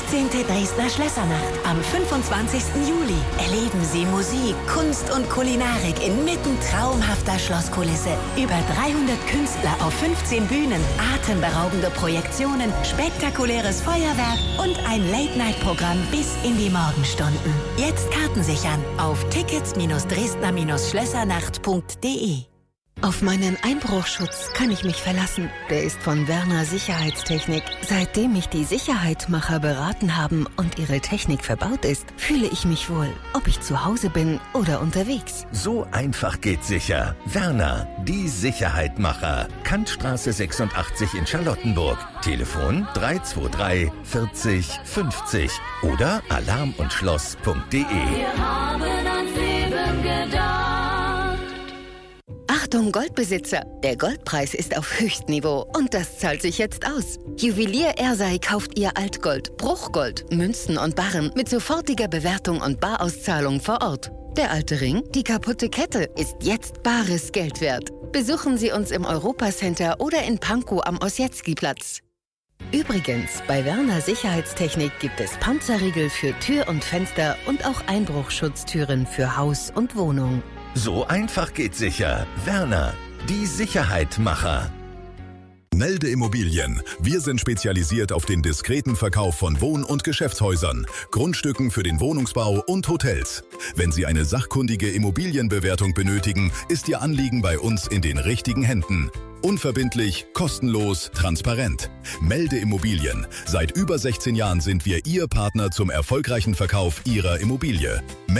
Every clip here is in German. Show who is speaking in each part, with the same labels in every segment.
Speaker 1: 16. Dresdner Schlössernacht am 25. Juli. Erleben Sie Musik, Kunst und Kulinarik inmitten traumhafter Schlosskulisse. Über 300 Künstler auf 15 Bühnen, atemberaubende Projektionen, spektakuläres Feuerwerk und ein Late-Night-Programm bis in die Morgenstunden. Jetzt Karten sichern auf tickets-dresdner-schlössernacht.de. Auf meinen Einbruchschutz kann ich mich verlassen. Der ist von Werner Sicherheitstechnik. Seitdem mich die Sicherheitmacher beraten haben und ihre Technik verbaut ist, fühle ich mich wohl, ob ich zu Hause bin oder unterwegs.
Speaker 2: So einfach geht sicher. Werner, die Sicherheitmacher. Kantstraße 86 in Charlottenburg. Telefon 323 40 50 oder alarmundschloss.de.
Speaker 3: Wir haben ans Leben gedacht.
Speaker 1: Achtung Goldbesitzer, der Goldpreis ist auf Höchstniveau und das zahlt sich jetzt aus. Juwelier Ersei kauft ihr Altgold, Bruchgold, Münzen und Barren mit sofortiger Bewertung und Barauszahlung vor Ort. Der alte Ring, die kaputte Kette, ist jetzt bares Geld wert. Besuchen Sie uns im Europacenter oder in Pankow am Ossietzky-Platz. Übrigens, bei Werner Sicherheitstechnik gibt es Panzerriegel für Tür und Fenster und auch Einbruchschutztüren für Haus und Wohnung.
Speaker 2: So einfach geht sicher. Werner, die Sicherheitmacher.
Speaker 4: Melde Immobilien. Wir sind spezialisiert auf den diskreten Verkauf von Wohn- und Geschäftshäusern, Grundstücken für den Wohnungsbau und Hotels. Wenn Sie eine sachkundige Immobilienbewertung benötigen, ist Ihr Anliegen bei uns in den richtigen Händen. Unverbindlich, kostenlos, transparent. Melde Immobilien. Seit über 16 Jahren sind wir Ihr Partner zum erfolgreichen Verkauf Ihrer Immobilie.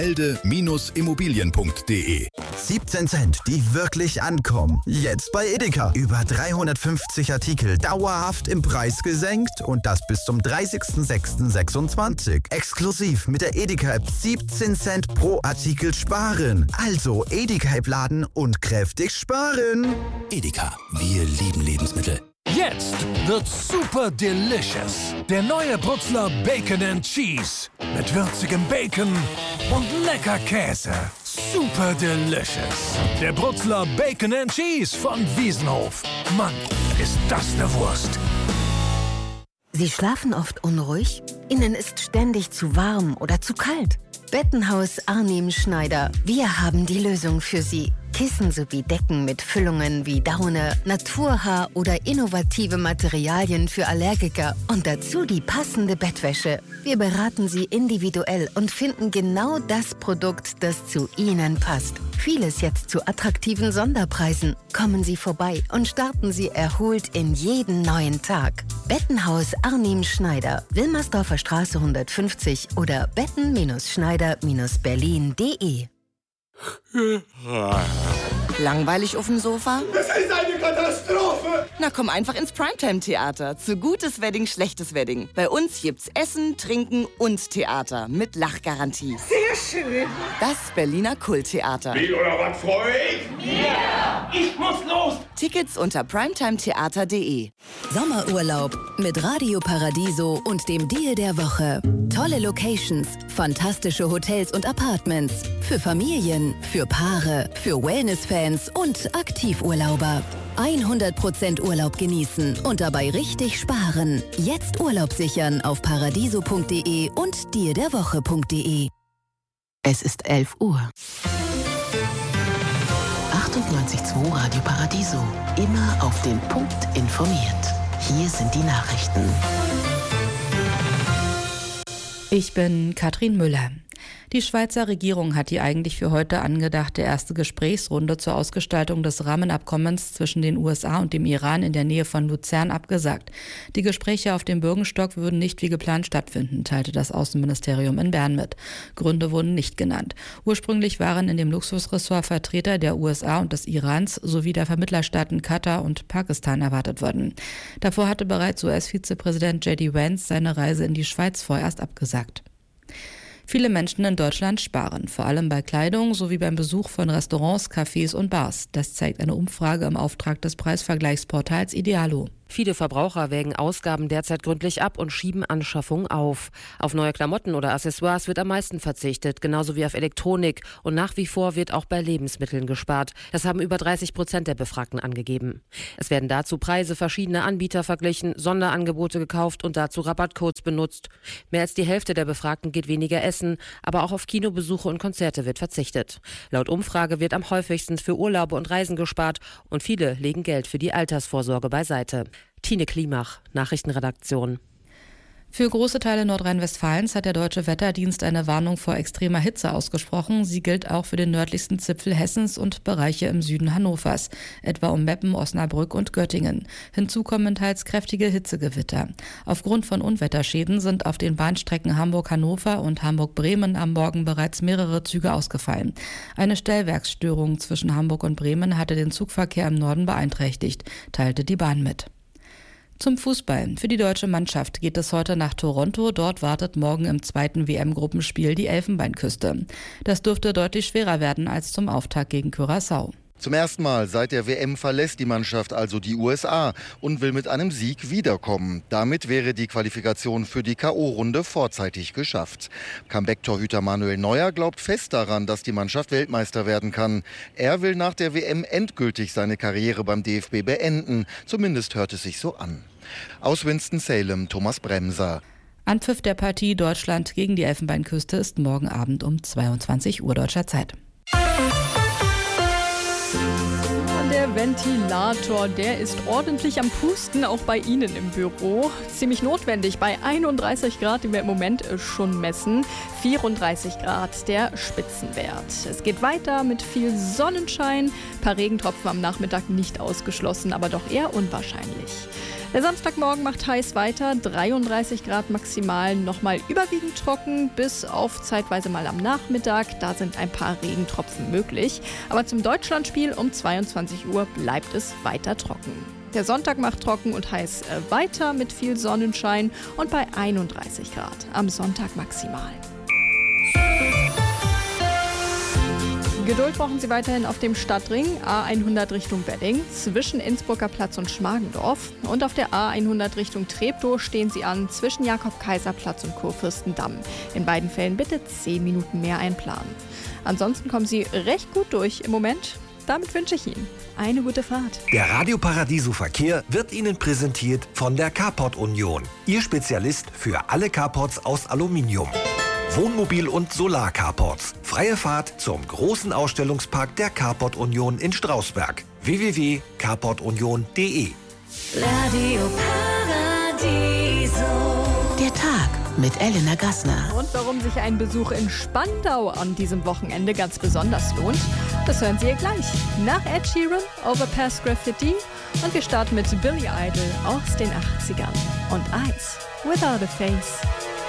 Speaker 4: Melde-immobilien.de.
Speaker 5: 17 Cent, die wirklich ankommen. Jetzt bei Edeka. Über 350 Artikel dauerhaft im Preis gesenkt und das bis zum 30.06.26. Exklusiv mit der Edeka-App 17 Cent pro Artikel sparen. Also Edeka-App laden und kräftig sparen.
Speaker 6: Edeka, wir lieben Lebensmittel.
Speaker 7: Jetzt wird's super delicious. Der neue Brutzler Bacon and Cheese. Mit würzigem Bacon und lecker Käse. Super delicious. Der Brutzler Bacon and Cheese von Wiesenhof. Mann, ist das eine Wurst.
Speaker 1: Sie schlafen oft unruhig? Ihnen ist ständig zu warm oder zu kalt? Bettenhaus Arnim Schneider. Wir haben die Lösung für Sie. Kissen sowie Decken mit Füllungen wie Daune, Naturhaar oder innovative Materialien für Allergiker und dazu die passende Bettwäsche. Wir beraten Sie individuell und finden genau das Produkt, das zu Ihnen passt. Vieles jetzt zu attraktiven Sonderpreisen. Kommen Sie vorbei und starten Sie erholt in jeden neuen Tag. Bettenhaus Arnim Schneider, Wilmersdorfer Straße 150 oder betten-schneider-berlin.de.
Speaker 8: Langweilig auf dem Sofa?
Speaker 9: Das ist eine Katastrophe!
Speaker 8: Na komm einfach ins Primetime-Theater. Zu gutes Wedding, schlechtes Wedding. Bei uns gibt's Essen, Trinken und Theater mit Lachgarantie.
Speaker 9: Sehr schön!
Speaker 8: Das Berliner Kulttheater.
Speaker 9: Wie oder was freue ich? Ja! Ich muss los!
Speaker 8: Tickets unter primetimetheater.de.
Speaker 10: Sommerurlaub mit Radio Paradiso und dem Deal der Woche. Tolle Locations, fantastische Hotels und Apartments. Für Familien, für Paare, für Wellness-Fans und Aktivurlauber. 100% Urlaub genießen und dabei richtig sparen. Jetzt Urlaub sichern auf paradiso.de und dealderwoche.de.
Speaker 1: Es ist 11 Uhr. 98.2 Radio Paradiso. Immer auf den Punkt informiert. Hier sind die Nachrichten.
Speaker 11: Ich bin Katrin Müller. Die Schweizer Regierung hat die eigentlich für heute angedachte erste Gesprächsrunde zur Ausgestaltung des Rahmenabkommens zwischen den USA und dem Iran in der Nähe von Luzern abgesagt. Die Gespräche auf dem Bürgenstock würden nicht wie geplant stattfinden, teilte das Außenministerium in Bern mit. Gründe wurden nicht genannt. Ursprünglich waren in dem Luxusressort Vertreter der USA und des Irans sowie der Vermittlerstaaten Katar und Pakistan erwartet worden. Davor hatte bereits US-Vizepräsident J.D. Vance seine Reise in die Schweiz vorerst abgesagt. Viele Menschen in Deutschland sparen, vor allem bei Kleidung sowie beim Besuch von Restaurants, Cafés und Bars. Das zeigt eine Umfrage im Auftrag des Preisvergleichsportals Idealo.
Speaker 12: Viele Verbraucher wägen Ausgaben derzeit gründlich ab und schieben Anschaffungen auf. Auf neue Klamotten oder Accessoires wird am meisten verzichtet, genauso wie auf Elektronik. Und nach wie vor wird auch bei Lebensmitteln gespart. Das haben über 30% der Befragten angegeben. Es werden dazu Preise verschiedener Anbieter verglichen, Sonderangebote gekauft und dazu Rabattcodes benutzt. Mehr als die Hälfte der Befragten geht weniger essen, aber auch auf Kinobesuche und Konzerte wird verzichtet. Laut Umfrage wird am häufigsten für Urlaube und Reisen gespart und viele legen Geld für die Altersvorsorge beiseite. Tine Klimach, Nachrichtenredaktion.
Speaker 11: Für große Teile Nordrhein-Westfalens hat der Deutsche Wetterdienst eine Warnung vor extremer Hitze ausgesprochen. Sie gilt auch für den nördlichsten Zipfel Hessens und Bereiche im Süden Hannovers, etwa um Meppen, Osnabrück und Göttingen. Hinzu kommen teils kräftige Hitzegewitter. Aufgrund von Unwetterschäden sind auf den Bahnstrecken Hamburg-Hannover und Hamburg-Bremen am Morgen bereits mehrere Züge ausgefallen. Eine Stellwerksstörung zwischen Hamburg und Bremen hatte den Zugverkehr im Norden beeinträchtigt, teilte die Bahn mit. Zum Fußball. Für die deutsche Mannschaft geht es heute nach Toronto. Dort wartet morgen im zweiten WM-Gruppenspiel die Elfenbeinküste. Das dürfte deutlich schwerer werden als zum Auftakt gegen Curaçao.
Speaker 13: Zum ersten Mal seit der WM verlässt die Mannschaft also die USA und will mit einem Sieg wiederkommen. Damit wäre die Qualifikation für die K.O.-Runde vorzeitig geschafft. Comeback-Torhüter Manuel Neuer glaubt fest daran, dass die Mannschaft Weltmeister werden kann. Er will nach der WM endgültig seine Karriere beim DFB beenden. Zumindest hört es sich so an. Aus Winston-Salem, Thomas Bremser.
Speaker 11: Anpfiff der Partie Deutschland gegen die Elfenbeinküste ist morgen Abend um 22 Uhr deutscher Zeit.
Speaker 14: Der Ventilator, der ist ordentlich am Pusten, auch bei Ihnen im Büro. Ziemlich notwendig, bei 31 Grad, die wir im Moment schon messen. 34 Grad der Spitzenwert. Es geht weiter mit viel Sonnenschein. Ein paar Regentropfen am Nachmittag nicht ausgeschlossen, aber doch eher unwahrscheinlich. Der Samstagmorgen macht heiß weiter, 33 Grad maximal, nochmal überwiegend trocken, bis auf zeitweise mal am Nachmittag. Da sind ein paar Regentropfen möglich. Aber zum Deutschlandspiel um 22 Uhr bleibt es weiter trocken. Der Sonntag macht trocken und heiß weiter mit viel Sonnenschein und bei 31 Grad am Sonntag maximal. Geduld brauchen Sie weiterhin auf dem Stadtring A100 Richtung Wedding zwischen Innsbrucker Platz und Schmargendorf. Und auf der A100 Richtung Treptow stehen Sie an zwischen Jakob-Kaiser-Platz und Kurfürstendamm. In beiden Fällen bitte 10 Minuten mehr einplanen. Ansonsten kommen Sie recht gut durch im Moment. Damit wünsche ich Ihnen eine gute Fahrt.
Speaker 7: Der Radio Paradiso Verkehr wird Ihnen präsentiert von der Carport Union. Ihr Spezialist für alle Carports aus Aluminium. Wohnmobil- und Solar-Carports. Freie Fahrt zum großen Ausstellungspark der Carport Union in Strausberg. www.carportunion.de.
Speaker 3: Radio Paradiso.
Speaker 1: Der Tag mit Elena Gassner.
Speaker 14: Und warum sich ein Besuch in Spandau an diesem Wochenende ganz besonders lohnt, das hören Sie hier gleich. Nach Ed Sheeran, Overpass Graffiti. Und wir starten mit Billy Idol aus den 80ern. Und Eyes Without a Face.